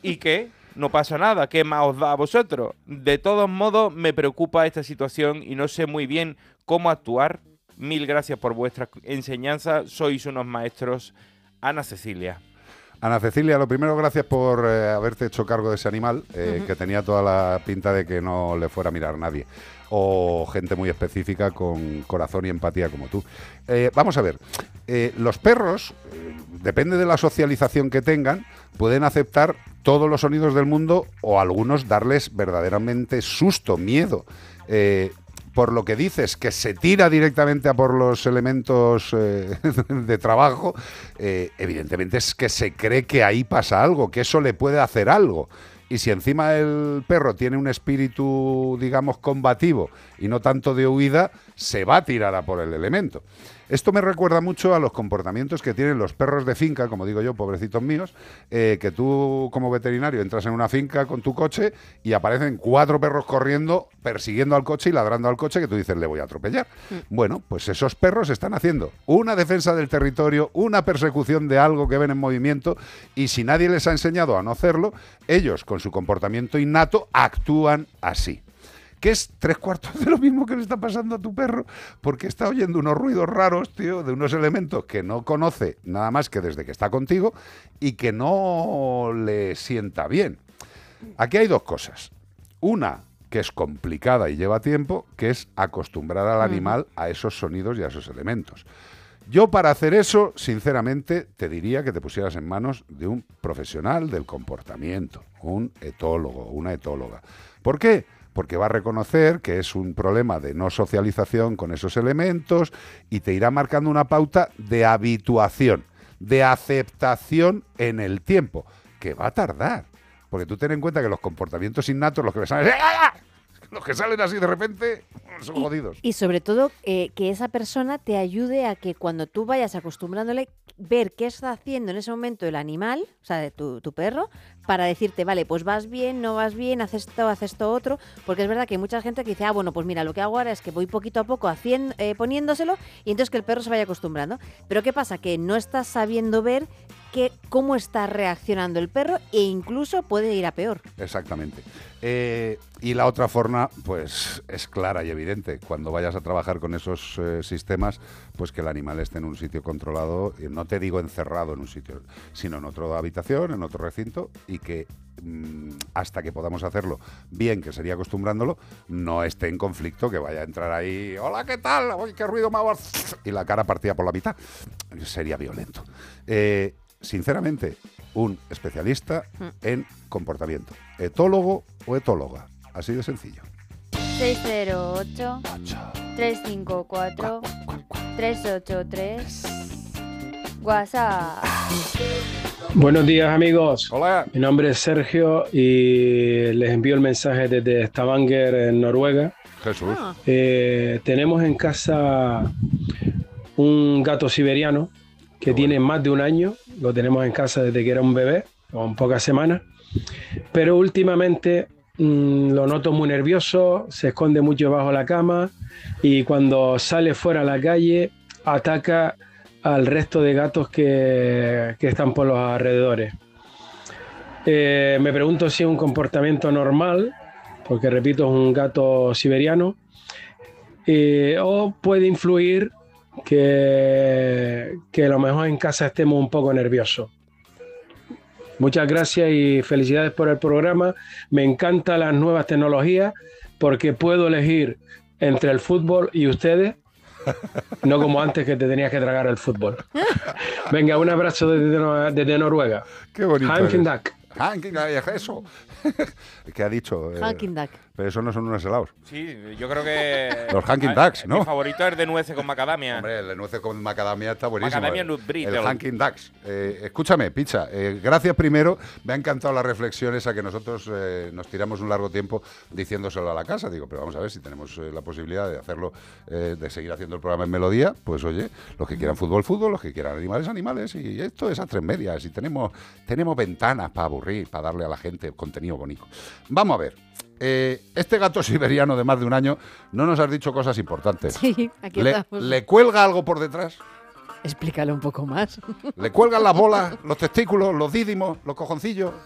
¿Y qué? No pasa nada, ¿qué más os da a vosotros? De todos modos, me preocupa esta situación y no sé muy bien cómo actuar. Mil gracias por vuestra enseñanza, sois unos maestros. Ana Cecilia. Ana Cecilia, lo primero, gracias por haberte hecho cargo de ese animal, que tenía toda la pinta de que no le fuera a mirar nadie. O gente muy específica con corazón y empatía como tú. Vamos a ver, los perros, depende de la socialización que tengan, pueden aceptar todos los sonidos del mundo o algunos darles verdaderamente susto, miedo. Por lo que dices, que se tira directamente a por los elementos de trabajo, evidentemente es que se cree que ahí pasa algo, que eso le puede hacer algo. Y si encima el perro tiene un espíritu, digamos, combativo y no tanto de huida, se va a tirar a por el elemento. Esto me recuerda mucho a los comportamientos que tienen los perros de finca, como digo yo, pobrecitos míos, que tú como veterinario entras en una finca con tu coche y aparecen 4 perros corriendo, persiguiendo al coche y ladrando al coche, que tú dices, le voy a atropellar. Bueno, pues esos perros están haciendo una defensa del territorio, una persecución de algo que ven en movimiento, y si nadie les ha enseñado a no hacerlo, ellos, con su comportamiento innato, actúan así. Que es 3/4 de lo mismo que le está pasando a tu perro, porque está oyendo unos ruidos raros, tío, de unos elementos que no conoce nada más que desde que está contigo y que no le sienta bien. Aquí hay 2 cosas. Una, que es complicada y lleva tiempo, que es acostumbrar al animal a esos sonidos y a esos elementos. Yo, para hacer eso, sinceramente, te diría que te pusieras en manos de un profesional del comportamiento, un etólogo, una etóloga. ¿Por qué? Porque va a reconocer que es un problema de no socialización con esos elementos y te irá marcando una pauta de habituación, de aceptación en el tiempo, que va a tardar. Porque tú ten en cuenta que los comportamientos innatos, los que le salen, los que salen así de repente, son jodidos. Y sobre todo, que esa persona te ayude a que cuando tú vayas acostumbrándole, ver qué está haciendo en ese momento el animal, o sea, de tu perro, para decirte, vale, pues vas bien, no vas bien, haces esto otro, porque es verdad que hay mucha gente que dice, bueno, pues mira, lo que hago ahora es que voy poquito a poco poniéndoselo y entonces que el perro se vaya acostumbrando. Pero ¿qué pasa? Que no estás sabiendo ver cómo está reaccionando el perro e incluso puede ir a peor. Exactamente. Y la otra forma, pues es clara y evidente. Cuando vayas a trabajar con esos sistemas, pues que el animal esté en un sitio controlado, no te digo encerrado en un sitio, sino en otra habitación, en otro recinto, y que hasta que podamos hacerlo bien, que sería acostumbrándolo, no esté en conflicto, que vaya a entrar ahí, hola, ¿qué tal? ¡Uy, qué ruido me hago! Y la cara partida por la mitad. Sería violento. Sinceramente, un especialista en comportamiento, etólogo o etóloga, así de sencillo. 608-354-383 WhatsApp. Buenos días, amigos. Hola. Mi nombre es Sergio y les envío el mensaje desde Stavanger, en Noruega. Jesús. Tenemos en casa un gato siberiano que tiene más de un año. Lo tenemos en casa desde que era un bebé, con pocas semanas. Pero últimamente lo noto muy nervioso, se esconde mucho bajo la cama y cuando sale fuera a la calle ataca al resto de gatos que están por los alrededores. Me pregunto si es un comportamiento normal, porque repito, es un gato siberiano, o puede influir que a lo mejor en casa estemos un poco nerviosos. Muchas gracias y felicidades por el programa. Me encantan las nuevas tecnologías porque puedo elegir entre el fútbol y ustedes, no como antes que te tenías que tragar el fútbol. Venga, un abrazo desde Noruega. Qué bonito. Hanking Duck. Hanking Duck, eso. ¿Qué ha dicho? Hanking Duck. Pero eso no son unos helados. Sí, yo creo que... Los Hanking Ducks, ¿no? Mi favorito es de nueces con macadamia. Hombre, el de nueces con macadamia está buenísimo. Macadamia Nut Brittle. El Hanking Ducks. Escúchame, Picha, gracias primero. Me ha encantado la reflexión esa que nosotros nos tiramos un largo tiempo diciéndoselo a la casa. Digo, pero vamos a ver si tenemos la posibilidad de hacerlo, de seguir haciendo el programa en melodía. Pues oye, los que quieran fútbol, fútbol, los que quieran animales, animales. Y esto es a 3 medias. Y tenemos ventanas para aburrir, para darle a la gente contenido bonito. Vamos a ver. Este gato siberiano de más de un año, no nos has dicho cosas importantes. Sí, aquí estamos. ¿Le cuelga algo por detrás? Explícalo un poco más. ¿Le cuelgan las bolas, los testículos, los dídimos, los cojoncillos?